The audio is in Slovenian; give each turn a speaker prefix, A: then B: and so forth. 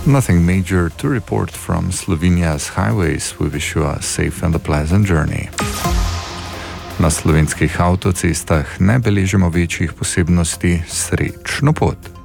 A: Nothing major to report from Slovenia's highways. We wish you a safe and a pleasant journey. Na slovenskih avtocestah ne beležimo večjih posebnosti. Srečno pot!